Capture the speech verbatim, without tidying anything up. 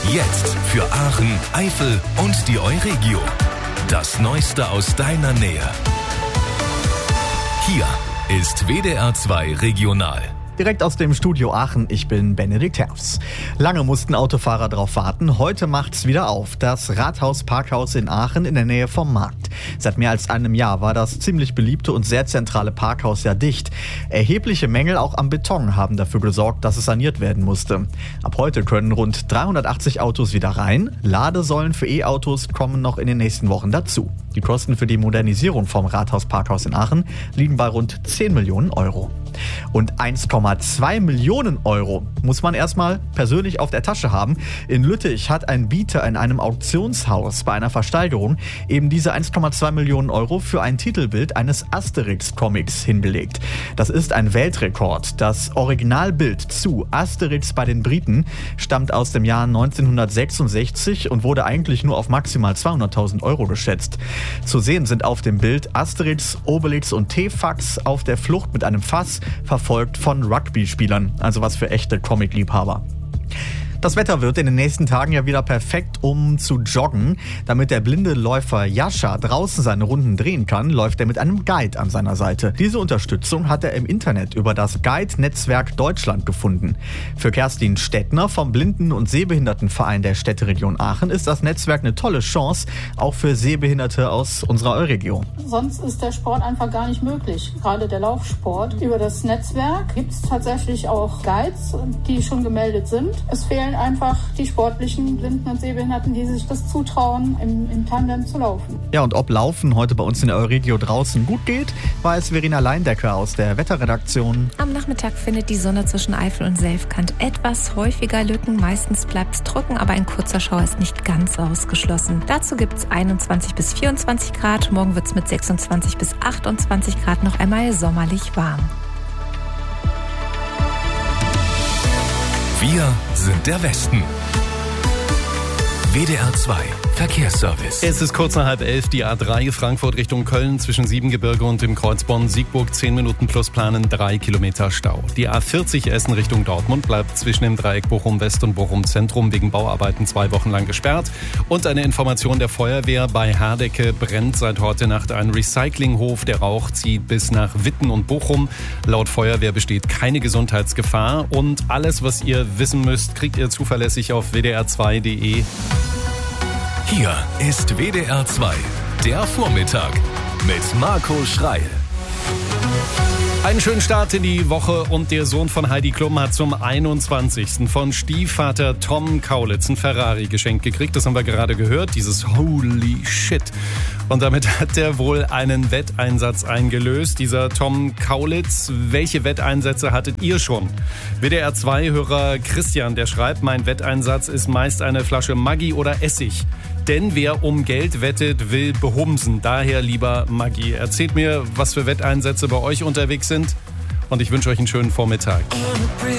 Jetzt für Aachen, Eifel und die Euregio. Das Neueste aus deiner Nähe. Hier ist W D R zwei Regional. Direkt aus dem Studio Aachen, ich bin Benedikt Herfs. Lange mussten Autofahrer drauf warten, heute macht's wieder auf. Das Rathaus-Parkhaus in Aachen in der Nähe vom Markt. Seit mehr als einem Jahr war das ziemlich beliebte und sehr zentrale Parkhaus ja dicht. Erhebliche Mängel auch am Beton haben dafür gesorgt, dass es saniert werden musste. Ab heute können rund dreihundertachtzig Autos wieder rein. Ladesäulen für E-Autos kommen noch in den nächsten Wochen dazu. Die Kosten für die Modernisierung vom Rathaus-Parkhaus in Aachen liegen bei rund zehn Millionen Euro. Und eins Komma zwei Millionen Euro muss man erstmal persönlich auf der Tasche haben. In Lüttich hat ein Bieter in einem Auktionshaus bei einer Versteigerung eben diese eins Komma zwei Millionen Euro für ein Titelbild eines Asterix-Comics hingelegt. Das ist ein Weltrekord. Das Originalbild zu Asterix bei den Briten stammt aus dem Jahr neunzehnhundertsechsundsechzig und wurde eigentlich nur auf maximal zweihunderttausend Euro geschätzt. Zu sehen sind auf dem Bild Asterix, Obelix und T-Fax auf der Flucht mit einem Fass, verfolgt von Rugby-Spielern, also was für echte Comic-Liebhaber. Das Wetter wird in den nächsten Tagen ja wieder perfekt, um zu joggen. Damit der blinde Läufer Jascha draußen seine Runden drehen kann, läuft er mit einem Guide an seiner Seite. Diese Unterstützung hat er im Internet über das Guide-Netzwerk Deutschland gefunden. Für Kerstin Stettner vom Blinden- und Sehbehindertenverein der Städteregion Aachen ist das Netzwerk eine tolle Chance, auch für Sehbehinderte aus unserer Euregion. Sonst ist der Sport einfach gar nicht möglich, gerade der Laufsport. Über das Netzwerk gibt es tatsächlich auch Guides, die schon gemeldet sind. Es fehlen einfach die sportlichen Blinden und Sehbehinderten, die sich das zutrauen, im, im Tandem zu laufen. Ja, und ob Laufen heute bei uns in der Euregio draußen gut geht, weiß Verena Leindecker aus der Wetterredaktion. Am Nachmittag findet die Sonne zwischen Eifel und Selfkant etwas häufiger Lücken. Meistens bleibt es trocken, aber ein kurzer Schauer ist nicht ganz ausgeschlossen. Dazu gibt es einundzwanzig bis vierundzwanzig Grad. Morgen wird es mit sechsundzwanzig bis achtundzwanzig Grad noch einmal sommerlich warm. Wir sind der Westen. W D R zwei Verkehrsservice. Es ist kurz nach halb elf, die A drei Frankfurt Richtung Köln zwischen Siebengebirge und dem Kreuz Bonn-Siegburg zehn Minuten plus planen, drei Kilometer Stau. Die A vierzig Essen Richtung Dortmund bleibt zwischen dem Dreieck Bochum-West und Bochum-Zentrum wegen Bauarbeiten zwei Wochen lang gesperrt. Und eine Information der Feuerwehr: Bei Hardecke brennt seit heute Nacht ein Recyclinghof. Der Rauch zieht bis nach Witten und Bochum. Laut Feuerwehr besteht keine Gesundheitsgefahr. Und alles, was ihr wissen müsst, kriegt ihr zuverlässig auf w d r zwei punkt d e. Hier ist W D R zwei, der Vormittag mit Marco Schreil. Einen schönen Start in die Woche und der Sohn von Heidi Klum hat zum einundzwanzigsten von Stiefvater Tom Kaulitz ein Ferrari geschenkt gekriegt. Das haben wir gerade gehört, dieses Holy Shit. Und damit hat er wohl einen Wetteinsatz eingelöst, dieser Tom Kaulitz. Welche Wetteinsätze hattet ihr schon? W D R zwei Hörer Christian, der schreibt: Mein Wetteinsatz ist meist eine Flasche Maggi oder Essig. Denn wer um Geld wettet, will behumsen. Daher lieber Maggi. Erzählt mir, was für Wetteinsätze bei euch unterwegs sind. Und ich wünsche euch einen schönen Vormittag.